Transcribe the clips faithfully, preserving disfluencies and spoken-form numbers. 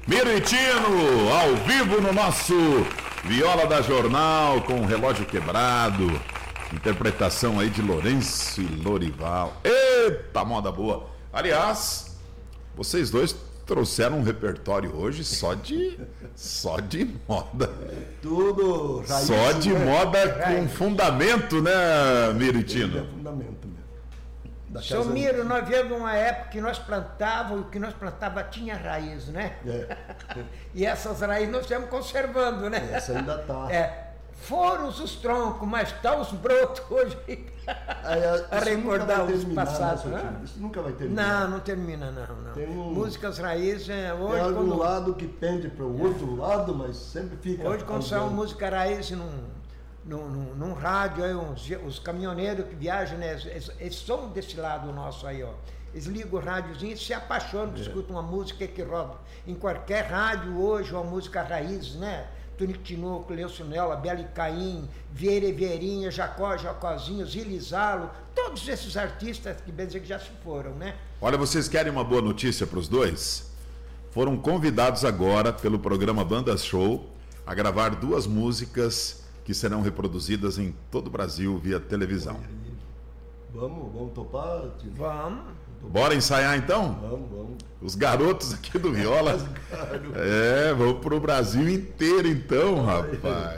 Miritino, ao vivo no nosso Viola da Jornal, com o relógio quebrado. Interpretação aí de Lourenço e Lorival. Eita, moda boa. Aliás, vocês dois trouxeram um repertório hoje só de só de moda. Tudo raiz, só de né? moda com fundamento, né, Miritino? É fundamento mesmo. Seu Miro, nós vivemos uma época que nós plantávamos, o que nós plantávamos tinha raiz, né? É. E essas raízes nós estamos conservando, né? Essa ainda está. É. Foram os troncos, mas estão os brotos hoje a recordar os passados. Né? Isso nunca vai terminar. Não, não termina, não. não. Tem um, Músicas raízes é, hoje. Tem algum quando, lado que pende para o outro é. lado, mas sempre fica. Hoje, quando são música raiz num, num, num, num rádio, aí, uns, os caminhoneiros que viajam, né, eles, eles são desse lado nosso aí, ó. Eles ligam o rádiozinho e se apaixonam, é. escutam uma música que roda. Em qualquer rádio hoje, uma música raiz, né? Tonico Tinoco, Leoncinella, Bela e Caim, Vieira e Vieirinha, Jacó, Jacozinho, Zilizalo, todos esses artistas que bem dizer que já se foram, né? Olha, vocês querem uma boa notícia para os dois? Foram convidados agora pelo programa Banda Show a gravar duas músicas que serão reproduzidas em todo o Brasil via televisão. Vamos, vamos topar? Tipo... Vamos. Bora ensaiar então? Vamos, vamos. Os garotos aqui do Viola. É, vamos pro Brasil inteiro então, rapaz.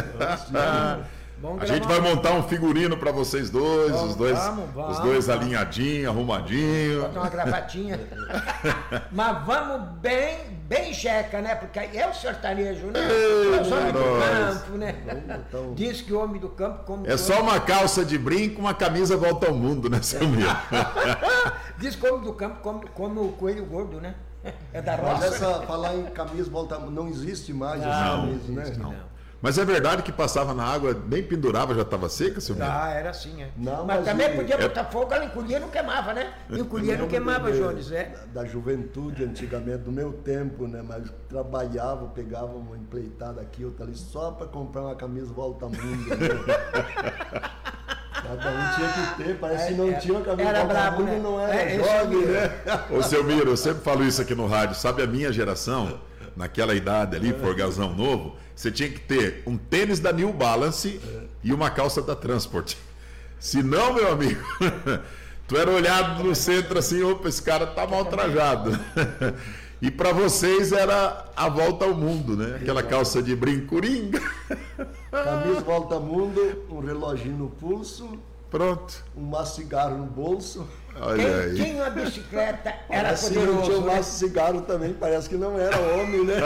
A gente vai montar um figurino para vocês dois, vamos, os dois, vamos, vamos, os dois alinhadinhos, arrumadinhos. Botar uma gravatinha. Mas vamos bem, bem jeca, né? Porque é o sertanejo, né? É o homem do campo, né? Então... Diz que o homem do campo come. É só uma calça de brinco, uma camisa volta ao mundo, né, seu amigo? Diz que o homem do campo come, come o coelho gordo, né? É da roça. Mas essa, falar em camisa volta ao mundo, não existe mais não, essa camisa, né? Não. não. Mas é verdade que passava na água, nem pendurava, já estava seca, seu amigo? Ah, era assim, é. Não, mas, mas também e... podia botar é... fogo, ela encolhia e não queimava, né? Encolhia e não queimava, de, Jones, é. Da, da juventude, antigamente, do meu tempo, né? Mas trabalhava, pegava uma empreitada aqui, outra ali, só para comprar uma camisa volta ao mundo. Né? Cada um tinha que ter, parece que não era, tinha uma camisa era volta brabo, ao mundo, né? não era é, jovem, né? Ô, seu Miro, eu sempre falo isso aqui no rádio, sabe a minha geração? Naquela idade ali, forgazão novo, você tinha que ter um tênis da New Balance é. e uma calça da Transport. Se não, meu amigo, tu era olhado no centro assim, opa, esse cara tá mal trajado. E para vocês era a volta ao mundo, né? Aquela calça de brincuringa. Camisa volta ao mundo, um reloginho no pulso. Pronto. Um maço de cigarro no bolso. Olha quem aí. Tinha uma bicicleta, era assim, poderoso. Não tinha um né? maço de cigarro também, parece que não era homem, né?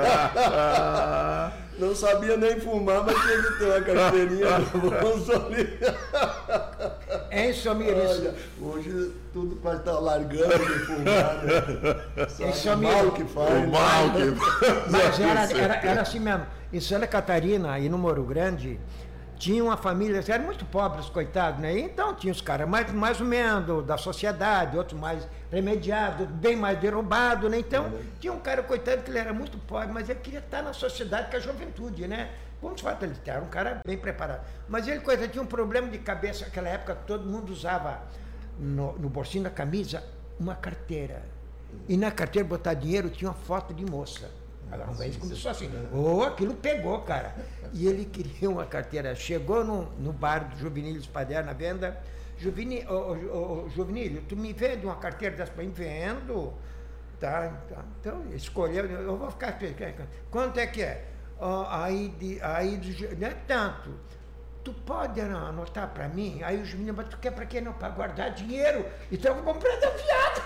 Não sabia nem fumar, mas tinha que ter uma carteirinha no bolso ali. É isso, Samir. Olha, hoje tudo pode estar largando de fumar, né? Isso, o mal que faz. O mal que faz. Mas era, era, era assim mesmo. Em Santa Catarina e no Moro Grande, tinha uma família, eram muito pobres, coitados, né? Então tinha os caras mais, mais ou menos da sociedade, outros mais remediados, bem mais derrubados, né? Então, é. tinha um cara, coitado, que ele era muito pobre, mas ele queria estar na sociedade com a juventude, né? Como se fala, ele era um cara bem preparado. Mas ele, coitado, tinha um problema de cabeça, naquela época todo mundo usava no, no bolsinho da camisa uma carteira. E na carteira botar dinheiro tinha uma foto de moça. Agora, um isso começou assim, oh, aquilo pegou, cara. E ele queria uma carteira. Chegou no, no bar do Juvenílio Espader na venda. Juvenílio, oh, oh, oh, Juvenílio, tu me vende uma carteira dessa para mim? Vendo. Tá, tá. Então, escolheu, eu vou ficar. Quanto é que é? Oh, aí, de, aí do, não é tanto. Tu pode anotar para mim? Aí o Juvenílio, mas tu quer para quê? Não, para guardar dinheiro. Então eu vou comprar da fiado.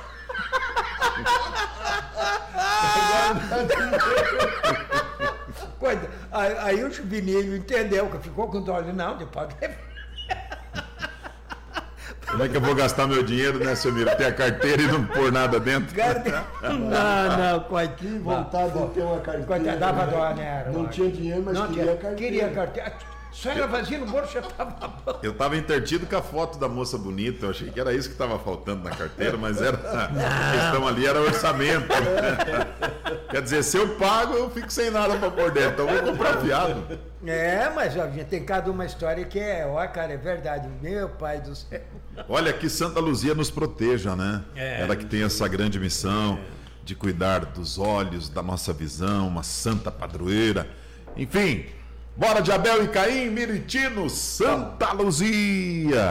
Coisa, aí, aí o Juvenílio entendeu, que ficou com dó, não, depois. Como é que eu vou gastar meu dinheiro, né, seu Miro? Ter a carteira e não pôr nada dentro? Não, não, coitado. Que vontade de ter uma carteira. Coitado, dava dó, né? Não tinha dinheiro, mas não queria tinha, carteira. Queria carteira. Só era vazio no bolso, já estava. Eu estava intertido com a foto da moça bonita, eu achei que era isso que estava faltando na carteira, mas era a questão ali era orçamento. Quer dizer, se eu pago, eu fico sem nada para pôr dentro, então eu vou comprar fiado. É, mas ó, tem cada uma história que é, ó, cara, é verdade, meu pai do céu. Olha, que Santa Luzia nos proteja, né? É, ela que tem essa grande missão. É. de cuidar dos olhos, da nossa visão, uma santa padroeira. Enfim, bora de Abel e Caim, Miritino, Santa Luzia!